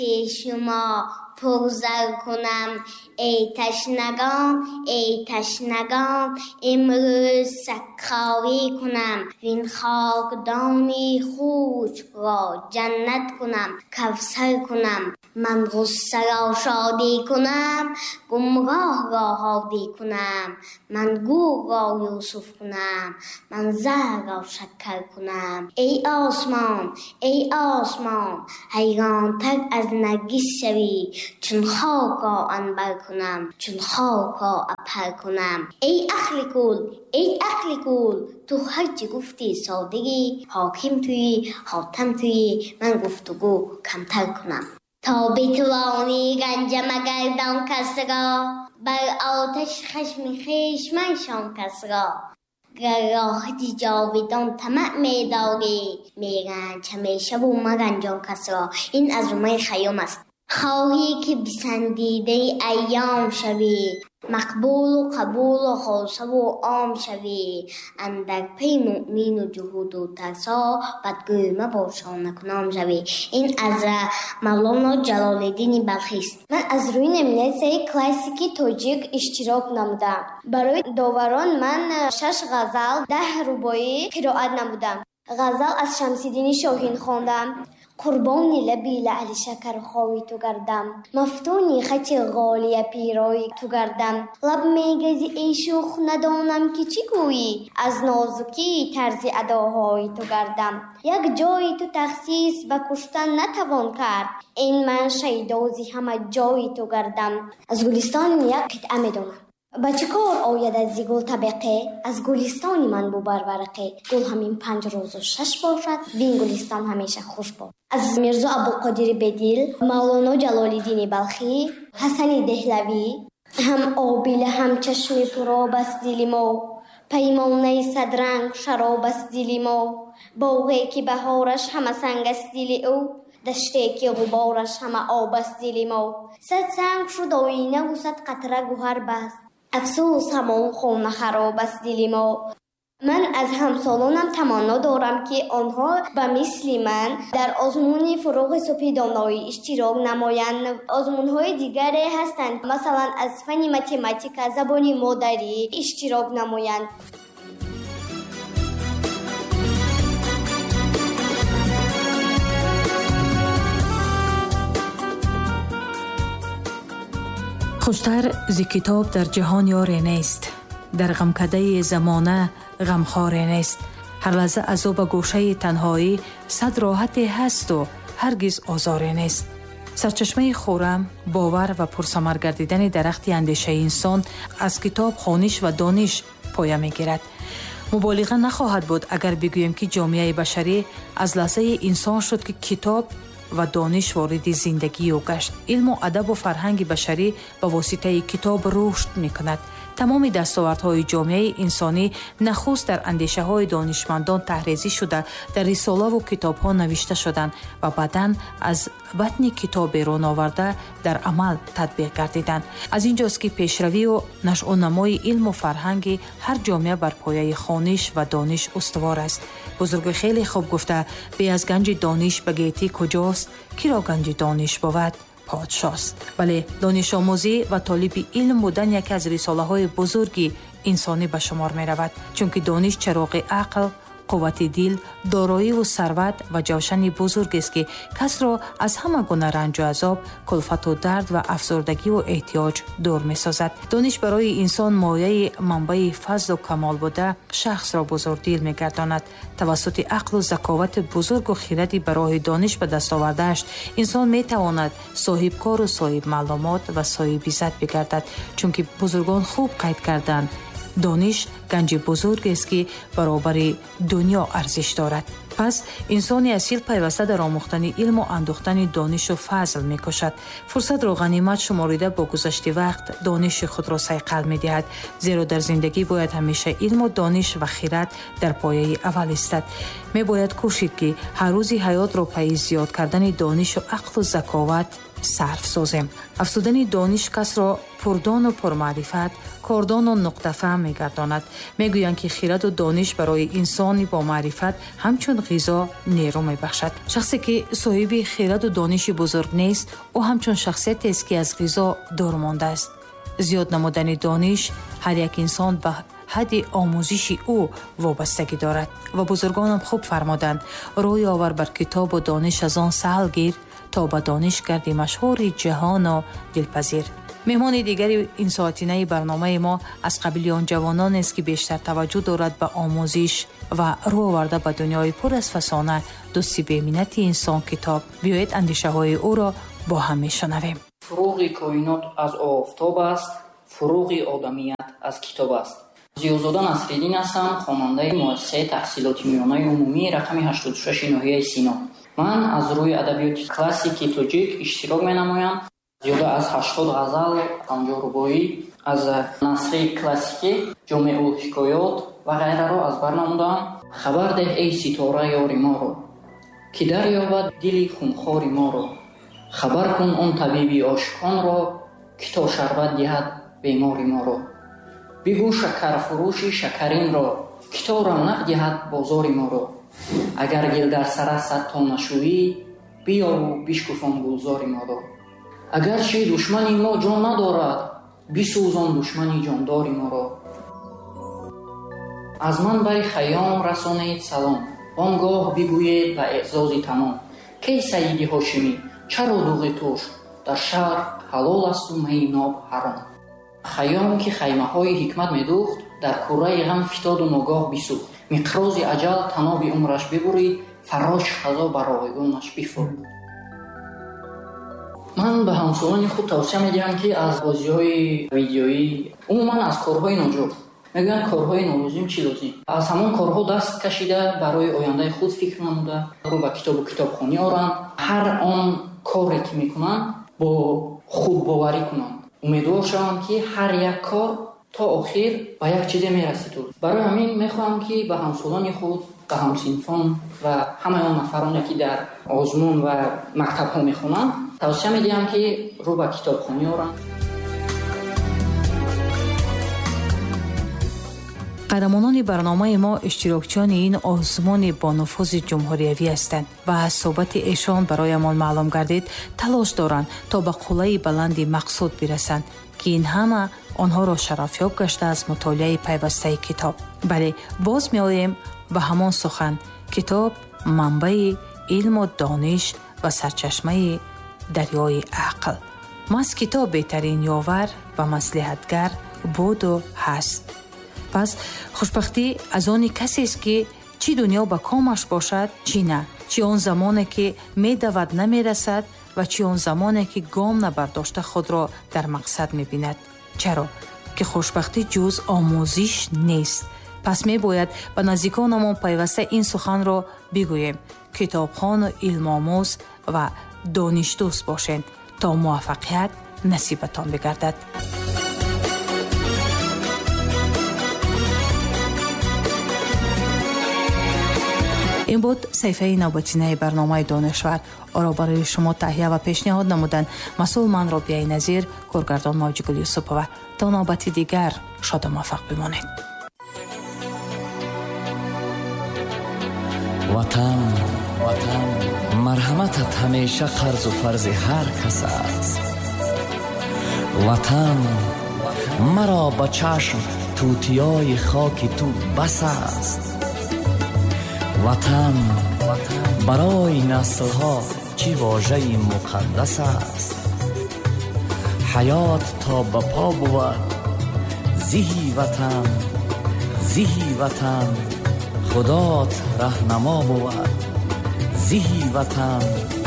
شما پرزر کنم ای تشنگان امروز سکاری کنم وین خاکدانی خوش را جنت کنم کوثر کنم من غصه را شادی کنم گمراه را هادی کنم من گور را یوسف کنم من زهر را شکر کنم ای آسمان حیران تر از نرگس شوی چون خاک را عنبر کنم چون خاک را عبهر کنم ای عقل کول تو هرچی گفتی صادقی حاکم تویی حاتم تویی من گفتگو کمتر کنم تا بتوانی گنجم گردان کس را بر آتش خشم خویش منشان کس را گر راحتی جاودان طمع می‌داری میرنج همیشه و مرنجان کس را. این از رومای خیام است. خواهی که بسندیده ایام شوی مقبول و قبول و خالصه و عام شوی اندر پی مؤمن و جهود و ترسا بدگوی مباشا نکنام شوی. این از مولانا جلال الدین بلخی است. من از روی نمینیسه کلاسیکی توجیک اشتراک نمودم. برای داوران من 6 غزل 10 رباعی قرائت نمودم. غزل از شمس‌الدین شاهین خواندم. قربانی لبی لعل شکر خواهی تو گردم مفتونی خط غالی پیرای تو گردم لب میگزی ای شوخ ندانم که چی گویی از نازکی طرز اداهای تو گردم یک جای تو تخصیص به کشتن نتوان کرد این من شیدازی همه جای تو گردم. از گلستان یک قطعه میدونم با چه کار آید از گل طبقه از گلستانی من بو بر ورقه گل همین 5 روز و 6 باشد وین گلستان همیشه خوش باد. از میرزا ابوالقادر بدیل، مولانا جلال الدین بلخی، حسن دهلوی هم آبیل هم چشم پرآب است دل ما پیمانه صدرنگ شراب است دل ما باغی که بهارش همه سنگ است دل او دشتی که غبارش همه آب است دل ما 100 سنگ شد آینه و 100 قطره گوهر بست افسوس همان خانه خراب است دل ما. من از همسالانم تمنا دارم که آنها به مثل من در آزمون فروغ صبح دانایی اشتراک نمایند. آزمون‌های دیگری هستند مثلا از فن متماتیک زبان مادری اشتراک نمایند. خوشتر ز کتاب در جهان یاری نیست در غمکده زمانه غمخواری نیست هر لحظه عذاب گوشه تنهایی 100 راحتی هست و هرگز آزاری نیست. سرچشمه خورم باور و پرثمر گردیدن درخت اندیشه انسان از کتاب خوانش و دانش پایه میگیرد. مبالغه نخواهد بود اگر بگوییم که جامعه بشری از لحظه انسان شد که کتاب و دانش وارد زندگی او گشت. علم و ادب و فرهنگ بشری به واسطه کتاب رشد میکند. تمام دستاوردهای جامعه انسانی نخست در اندیشه های دانشمندان تحریزی شده در رساله و کتاب ها نوشته شدند و بعداً از بطن کتاب بیرون آورده در عمل تطبیق گردیدند. از اینجاست که پیشروی و نشأ و نمای علم و فرهنگ هر جامعه بر پایه خوانش و دانش استوار است. بزرگ خیلی خوب گفته بی از گنج دانش به گیتی کجاست کی را گنج دانش بود پادشاست. ولی دانش آموزی و طالب علم بودن یکی از رساله های بزرگی انسانی به شمار می رود چون که دانش چراغ عقل قوت دل دارایی و ثروت و جوشن بزرگ است که کس را از همه گونه رنج و عذاب کلفت و درد و افسردگی و احتیاج دور می سازد. دانش برای انسان مایه منبع فضل و کمال بوده شخص را بزرگدل می گرداند. توسط عقل و ذکاوت بزرگ و خردی برای دانش به دست آورده‌اش انسان می تواند صاحب کار و صاحب معلومات و صاحب عزت بگردد چون که بزرگان خوب قید کردند دانش گنج بزرگ است که برابر دنیا ارزش دارد. پس انسانی اصیل پیوسته در آموختن علم و اندوختن دانش و فضل می کشد. فرصت را غنیمت شماریده با گذشت وقت دانش خود را صیقل می دهد زیرا در زندگی باید همیشه علم و دانش و خرد در پایه اول استد. می باید کوشید که هر روز حیات را پای زیاد کردن دانش و عقل و ذکاوت صرف سازیم. افزودن دانش کس را پردان و پرمعرفت кордону нуқтафаҳм мегардонад. мегӯянд ки хираду дониш барои инсони бо маърифат ҳамчун ғизо нерӯ мебахшад. шахсе ки соҳиби хираду дониши бузург нест, ӯ ҳамчун шахсиятерст ки аз ғизо дур мондааст. зиёд намудани дониш ҳар як инсон ба ҳадди омӯзиши ӯ вобастагӣ дорад ва бузургонам хуб фармоданд: рӯй овар бар китобу дониш аз он саҳл гир, то ба дониш гарди машҳури ҷаҳону дилпазир. меҳмони дигари инсоатинаи барномаи мо аз қабили он ҷавононест ки бештар таваҷҷӯҳ дорад ба омӯзиш ва рӯ оварда ба дунёи пур аз фасона дӯсти беминнати инсон китоб. биёед андешаҳои ӯро бо ҳам мешунавем. фуруғи коинот аз офтоб аст, фуруғи одамият аз китоб аст. зиёзода насриддин ҳастам, хонандаи муассисаи таҳсилоти миёнаи умумии рақами 86 ноҳияи Сино. ман аз рӯи адабиёти классики тоҷик иштирок менамоям. зиёда аз 80 ғазал, 50 рубоӣ аз насри классикӣ, ҷомеъул ҳикоёт ва ғайраро аз бар намудам. хабар деҳ эй ситора ёри моро, ки дарёбад дили хунхори моро. хабар кун он табиби ошиконро, ки то шарбат диҳад бемори моро. бигӯ шакарфурӯши шакаринро, ки то равнақ диҳад бозори моро. агар гил дар сара сад то нашӯӣ, биёву бишкуфон гулзори моро. агарчи душмани мо ҷон надорад, бисӯзон душмани ҷондори моро. аз ман бари хаём расонед салом, он гоҳ бигӯед ба эъзози тамом. кей саиди ҳошимӣ, чаро дуғи туш, дар шаҳр ҳалол асту маи ноб ҳаром. хаём ки хаймаҳои ҳикмат медӯхт, дар курраи ғам фитоду ногоҳ бисӯхт. миқрози аҷал таноби умраш бибурид, фаррош қазо бар оғигонаш бифурд. ман ба ҳамсолони худ тавсия медиҳам ки аз бозиҳои видеоӣ, умуман аз корҳои ноҷоб, мегӯянд корҳои нолозим чӣ лозим, аз ҳамон корҳо даст кашида барои ояндаи худ фикр намуда рӯ ба китобу китобхонӣ оранд. ҳар он коре ки мекунанд бо худбоварӣ кунанд. умедвор шаванд ки ҳар як кор то охир ба як чизе мерасид. барои ҳамин мехоҳам ки ба ҳамсолони худ, ба ҳамсинфон ва ҳамаи он нафароне ки дар озмун ва мактабҳо мехонанд тавсия медиҳам ки рӯ ба китобхонӣ оранд. қаҳрамонони барномаи мо иштирокчиёни ин озмуни бонуфузи ҷумҳуриявӣ ҳастанд ва аз суҳбати эшон бароямон маълум гардид, талош доранд то ба қуллаи баланди мақсуд бирасанд ки ин ҳама онҳоро шарафёб гашта аз мутолиаи пайвастаи китоб. бале, боз меоем ба ҳамон сухан: китоб манбаи илму дониш ва сарчашмаи дарёи ақл. мас китоб беҳтарин ёвар ва маслиҳатгар буду ҳаст. пас хушбахтӣ аз они касест ки чӣ дунё ба комаш бошад, чӣ на, чӣ он замоне ки медавад намерасад ва чӣ он замоне ки гом набардошта худро дар мақсад мебинад. чаро ки хушбахтӣ ҷуз омӯзиш нест. пас мебояд ба наздиконамон пайваста ин суханро бигӯем: китобхону илмомӯз ва донишдӯст бошед, то муваффақият насибатон бигардад. ин буд саҳифаи навбатинаи барномаи донишвар. оро барои шумо таҳия ва пешниҳод намуданд масъул ман робияи назир, коргардон мавҷигул юсупова. то навбати дигар шоду муваффақ бимонед. ватан, ватан, марҳаматат ҳамеша қарзу фарзи ҳар кас аст. ватан, маро ба чашм тутиёи хоки ту бас аст. ватан, барои наслҳо чӣ вожаи муқаддас аст. ҳаёт то ба по бувад, зиҳи ватан, зиҳи ватан, худот раҳнамо бувад. зиҳи ватан,